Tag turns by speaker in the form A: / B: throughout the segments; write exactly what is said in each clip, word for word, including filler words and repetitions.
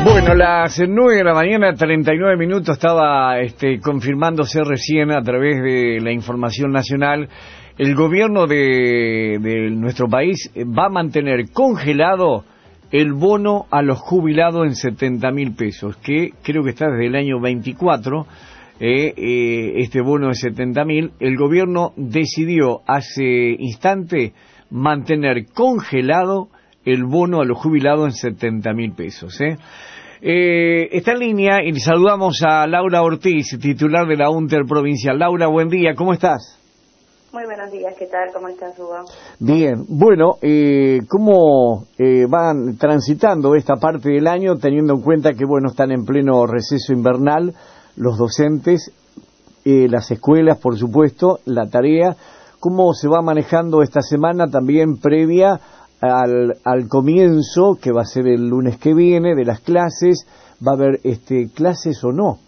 A: Bueno, las nueve de la mañana, treinta y nueve minutos, estaba este, confirmándose recién a través de la información nacional. El gobierno de, de nuestro país va a mantener congelado el bono a los jubilados en setenta mil pesos, que creo que está desde el año veinticuatro, eh, eh, este bono de setenta mil. El gobierno decidió hace instante mantener congelado el bono a los jubilados en setenta mil pesos. ¿eh? Eh, está en línea y saludamos a Laura Ortiz, titular de la UNTER provincial. Laura, buen día, ¿cómo estás?
B: Muy buenos días, ¿qué tal? ¿Cómo estás, Hugo?
A: Bien, bueno, eh, ¿cómo eh, van transitando esta parte del año, teniendo en cuenta que, bueno, están en pleno receso invernal los docentes, eh, las escuelas, por supuesto, la tarea? ¿Cómo se va manejando esta semana también previa al, al comienzo, que va a ser el lunes que viene, de las clases? ¿Va a haber este, clases o no?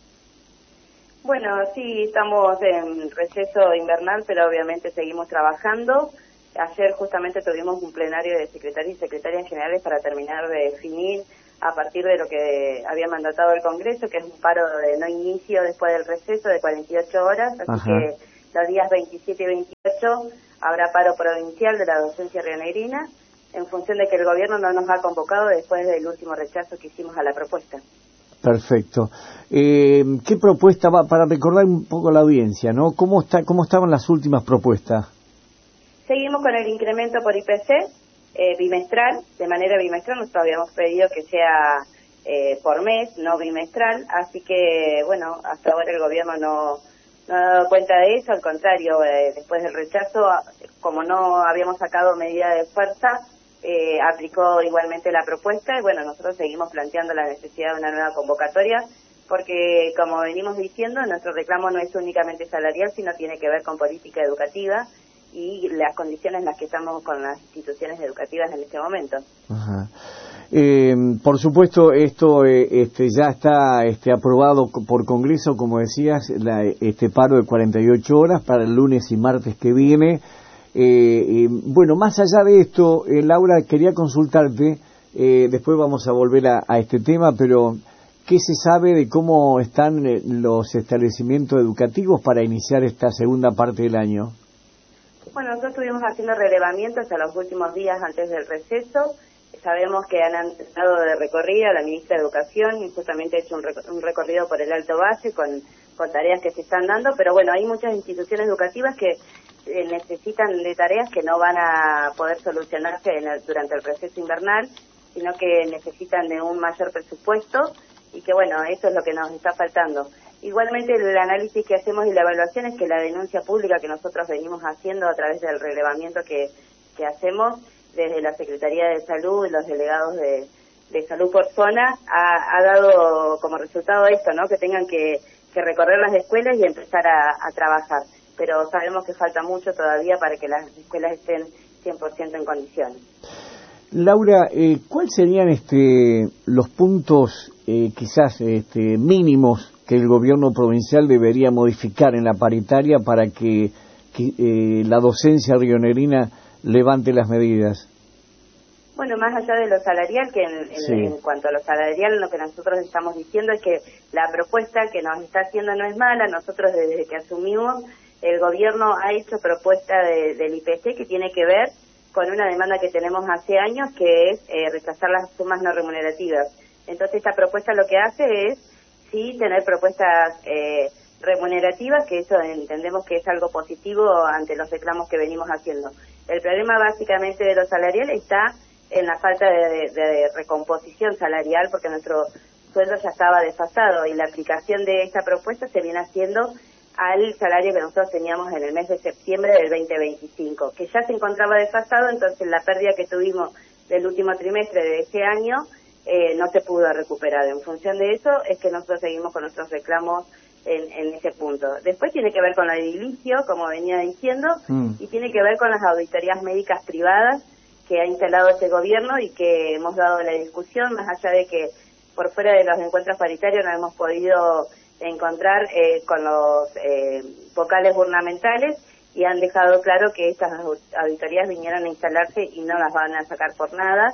B: Bueno, sí, estamos en receso invernal, pero obviamente seguimos trabajando. Ayer justamente tuvimos un plenario de secretarios y secretarias generales para terminar de definir a partir de lo que había mandatado el Congreso, que es un paro de no inicio después del receso de cuarenta y ocho horas, así Ajá. que los días veintisiete y veintiocho habrá paro provincial de la docencia rionegrina, en función de que el gobierno no nos ha convocado después del último rechazo que hicimos a la propuesta.
A: Perfecto. Eh, ¿Qué propuesta va, para recordar un poco a la audiencia, ¿no? ¿Cómo está, cómo estaban las últimas propuestas?
B: Seguimos con el incremento por I P C, eh, bimestral, de manera bimestral. Nosotros habíamos pedido que sea eh, por mes, no bimestral, así que, bueno, hasta ahora el gobierno no, no ha dado cuenta de eso, al contrario, eh, después del rechazo, como no habíamos sacado medida de fuerza, Eh, aplicó igualmente la propuesta y bueno, nosotros seguimos planteando la necesidad de una nueva convocatoria porque, como venimos diciendo, nuestro reclamo no es únicamente salarial, sino tiene que ver con política educativa y las condiciones en las que estamos con las instituciones educativas en este momento.
A: Ajá. Eh, por supuesto, esto eh, este, ya está este, aprobado por Congreso, como decías, la, este paro de cuarenta y ocho horas para el lunes y martes que viene. Eh, eh, bueno, más allá de esto, eh, Laura, quería consultarte, eh, después vamos a volver a, a este tema, pero ¿qué se sabe de cómo están eh, los establecimientos educativos para iniciar esta segunda parte del año?
B: Bueno, nosotros estuvimos haciendo relevamientos a los últimos días antes del receso. Sabemos que han dado de recorrida a la ministra de Educación y justamente ha hecho un, rec- un recorrido por el Alto Valle con, con tareas que se están dando, pero bueno, hay muchas instituciones educativas que eh, necesitan de tareas que no van a poder solucionarse en el, durante el receso invernal, sino que necesitan de un mayor presupuesto y que bueno, eso es lo que nos está faltando. Igualmente el análisis que hacemos y la evaluación es que la denuncia pública que nosotros venimos haciendo a través del relevamiento que, que hacemos desde la Secretaría de Salud y los delegados de, de salud por zona, ha, ha dado como resultado esto, ¿no? Que tengan que, que recorrer las escuelas y empezar a, a trabajar. Pero sabemos que falta mucho todavía para que las escuelas estén cien por ciento en condiciones.
A: Laura, eh, ¿cuáles serían este, los puntos eh, quizás este, mínimos que el gobierno provincial debería modificar en la paritaria para que, que eh, la docencia rionegrina levante las medidas?
B: Bueno, más allá de lo salarial, que en, en, sí. en cuanto a lo salarial, lo que nosotros estamos diciendo es que la propuesta que nos está haciendo no es mala. Nosotros desde que asumimos, el gobierno ha hecho propuesta de, del I P C que tiene que ver con una demanda que tenemos hace años, que es eh, rechazar las sumas no remunerativas. Entonces esta propuesta lo que hace es, sí, tener propuestas eh, remunerativas, que eso entendemos que es algo positivo ante los reclamos que venimos haciendo. El problema básicamente de lo salarial está en la falta de, de, de recomposición salarial, porque nuestro sueldo ya estaba desfasado y la aplicación de esta propuesta se viene haciendo al salario que nosotros teníamos en el mes de septiembre del veinte veinticinco, que ya se encontraba desfasado. Entonces la pérdida que tuvimos del último trimestre de ese año eh, no se pudo recuperar. En función de eso es que nosotros seguimos con nuestros reclamos en, en ese punto. Después tiene que ver con la edilicio, como venía diciendo, mm. y tiene que ver con las auditorías médicas privadas que ha instalado este gobierno y que hemos dado la discusión, más allá de que por fuera de los encuentros paritarios no hemos podido encontrar eh, con los eh, vocales gubernamentales, y han dejado claro que estas auditorías vinieron a instalarse y no las van a sacar por nada.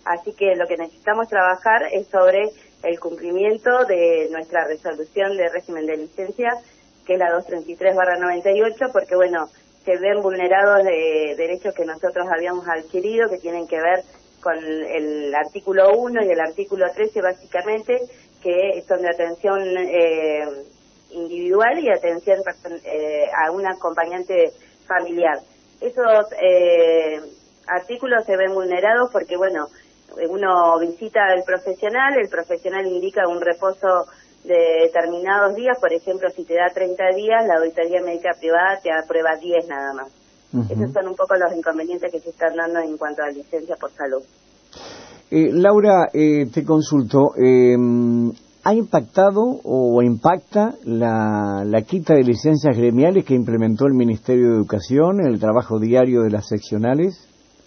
B: Así que lo que necesitamos trabajar es sobre el cumplimiento de nuestra resolución de régimen de licencia, que es la doscientos treinta y tres barra noventa y ocho, porque bueno, se ven vulnerados de derechos que nosotros habíamos adquirido, que tienen que ver con el artículo uno y el artículo trece básicamente, que son de atención eh, individual y atención eh, a un acompañante familiar. Esos eh, artículos se ven vulnerados porque, bueno, uno visita al profesional, el profesional indica un reposo de determinados días, por ejemplo, si te da treinta días, la auditoría médica privada te aprueba diez nada más. Uh-huh. Esos son un poco los inconvenientes que se están dando en cuanto a licencia por salud.
A: Eh, Laura, eh, te consulto, eh, ¿ha impactado o impacta la, la quita de licencias gremiales que implementó el Ministerio de Educación en el trabajo diario de las seccionales?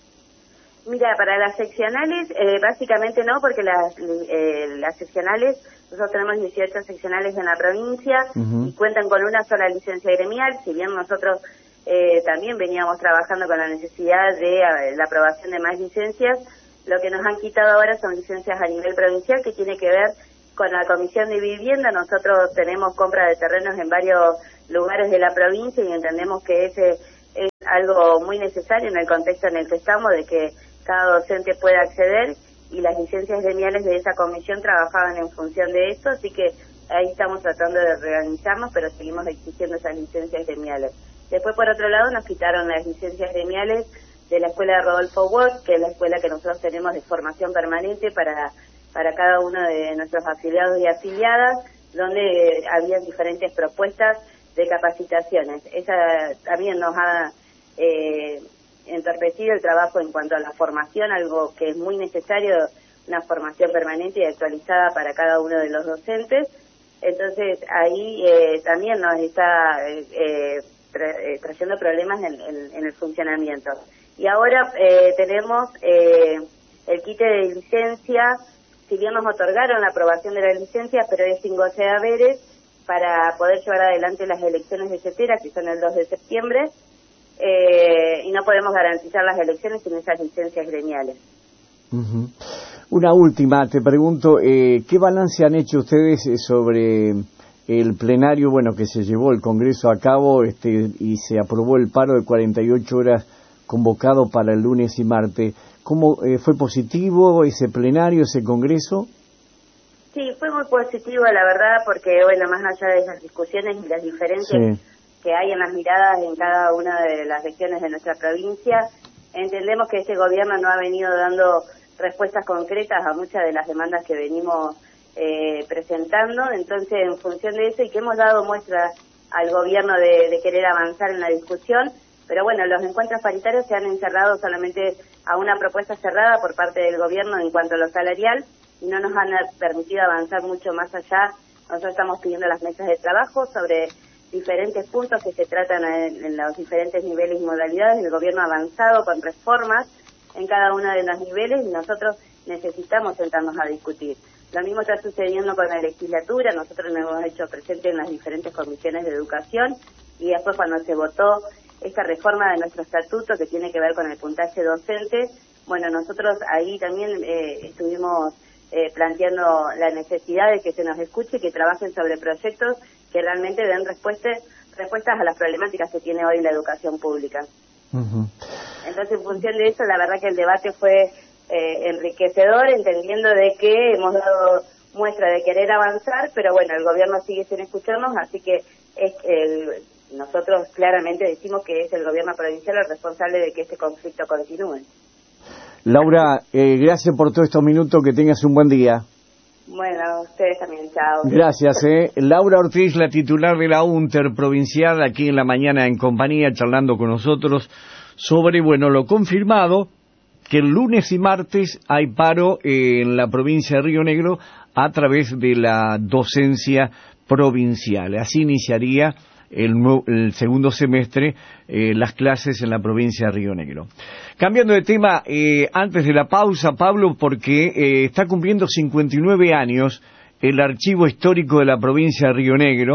B: Mira, para las seccionales, eh, básicamente no, porque las, eh, las seccionales, nosotros tenemos dieciocho seccionales en la provincia uh-huh. y cuentan con una sola licencia gremial, si bien nosotros eh, también veníamos trabajando con la necesidad de eh, la aprobación de más licencias, lo que nos han quitado ahora son licencias a nivel provincial, que tiene que ver con la Comisión de Vivienda. Nosotros tenemos compra de terrenos en varios lugares de la provincia y entendemos que ese es algo muy necesario en el contexto en el que estamos, de que cada docente pueda acceder, y las licencias gremiales de esa comisión trabajaban en función de esto, así que ahí estamos tratando de reorganizarnos, pero seguimos exigiendo esas licencias gremiales. Después, por otro lado, nos quitaron las licencias gremiales de la escuela de Rodolfo Walsh, que es la escuela que nosotros tenemos de formación permanente para, para cada uno de nuestros afiliados y afiliadas, donde había diferentes propuestas de capacitaciones. Esa también nos ha eh, entorpecido el trabajo en cuanto a la formación, algo que es muy necesario, una formación permanente y actualizada para cada uno de los docentes. Entonces ahí eh, también nos está eh, tra eh, trayendo problemas en, en, en el funcionamiento. Y ahora eh, tenemos eh, el quite de licencia, si bien nos otorgaron la aprobación de la licencia, pero es sin goce de haberes para poder llevar adelante las elecciones de CETERA, que son el dos de septiembre, eh, y no podemos garantizar las elecciones sin esas licencias gremiales.
A: Uh-huh. Una última, te pregunto, eh, ¿qué balance han hecho ustedes sobre el plenario, bueno, que se llevó el Congreso a cabo este, y se aprobó el paro de cuarenta y ocho horas convocado para el lunes y martes? ¿Cómo eh, fue positivo ese plenario, ese Congreso?
B: Sí, fue muy positivo, la verdad, porque, bueno, más allá de esas discusiones y las diferencias sí. que hay en las miradas en cada una de las regiones de nuestra provincia, entendemos que este gobierno no ha venido dando respuestas concretas a muchas de las demandas que venimos eh, presentando. Entonces, en función de eso, y que hemos dado muestra al gobierno de, de querer avanzar en la discusión, pero bueno, los encuentros paritarios se han encerrado solamente a una propuesta cerrada por parte del gobierno en cuanto a lo salarial, y no nos han permitido avanzar mucho más allá. Nosotros estamos pidiendo las mesas de trabajo sobre diferentes puntos que se tratan en, en los diferentes niveles y modalidades. El gobierno ha avanzado con reformas en cada uno de los niveles y nosotros necesitamos sentarnos a discutir. Lo mismo está sucediendo con la legislatura. Nosotros nos hemos hecho presente en las diferentes comisiones de educación, y después cuando se votó esta reforma de nuestro estatuto que tiene que ver con el puntaje docente, bueno, nosotros ahí también eh, estuvimos Eh, planteando la necesidad de que se nos escuche y que trabajen sobre proyectos que realmente den respuestas respuestas a las problemáticas que tiene hoy la educación pública. Uh-huh. Entonces, en función de eso, la verdad que el debate fue eh, enriquecedor, entendiendo de que hemos dado muestra de querer avanzar, pero bueno, el gobierno sigue sin escucharnos, así que es el, nosotros claramente decimos que es el gobierno provincial el responsable de que este conflicto continúe.
A: Laura, eh, gracias por todos estos minutos, que tengas un buen día.
B: Bueno, ustedes también, chao.
A: Gracias, eh. Laura Ortiz, la titular de la UNTER provincial, aquí en la mañana en compañía, charlando con nosotros sobre, bueno, lo confirmado, que el lunes y martes hay paro en la provincia de Río Negro a través de la docencia provincial. Así iniciaría el, nuevo, el segundo semestre eh, las clases en la provincia de Río Negro. Cambiando de tema, eh, antes de la pausa, Pablo, porque eh, está cumpliendo cincuenta y nueve años el archivo histórico de la provincia de Río Negro,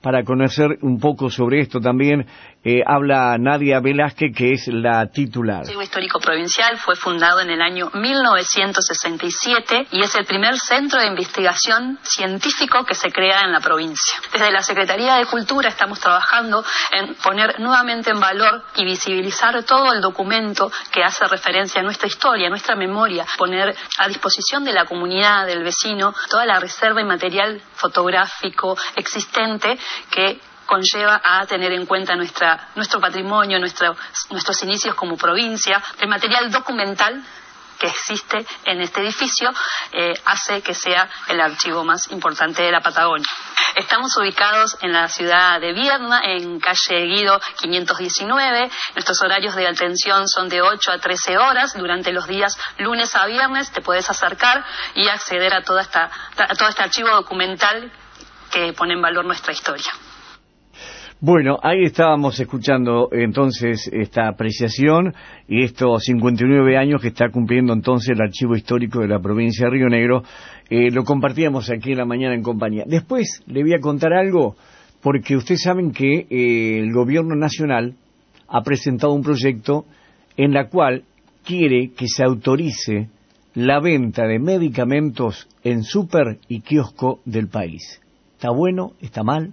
A: para conocer un poco sobre esto también, eh, habla Nadia Velázquez, que es la titular.
C: El Archivo Histórico Provincial fue fundado en el año mil novecientos sesenta y siete y es el primer centro de investigación científico que se crea en la provincia. Desde la Secretaría de Cultura estamos trabajando en poner nuevamente en valor y visibilizar todo el documento que hace referencia a nuestra historia, a nuestra memoria, poner a disposición de la comunidad, del vecino, toda la reserva y material fotográfico existente que conlleva a tener en cuenta nuestra, nuestro patrimonio, nuestro, nuestros inicios como provincia. El material documental que existe en este edificio eh, hace que sea el archivo más importante de la Patagonia. Estamos ubicados en la ciudad de Vierna, en calle Guido quinientos diecinueve. Nuestros horarios de atención son de ocho a trece horas. Durante los días lunes a viernes te puedes acercar y acceder a, toda esta, a todo este archivo documental que pone en valor nuestra historia.
A: Bueno, ahí estábamos escuchando entonces esta apreciación y estos cincuenta y nueve años que está cumpliendo entonces el Archivo Histórico de la provincia de Río Negro. Eh, lo compartíamos aquí en la mañana en compañía. Después le voy a contar algo, porque ustedes saben que eh, el gobierno nacional ha presentado un proyecto en la cual quiere que se autorice la venta de medicamentos en súper y kiosco del país. ¿Está bueno? ¿Está mal?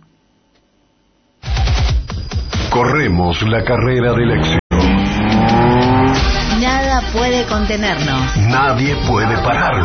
D: Corremos la carrera del éxito.
E: Nada puede contenernos.
D: Nadie puede pararnos.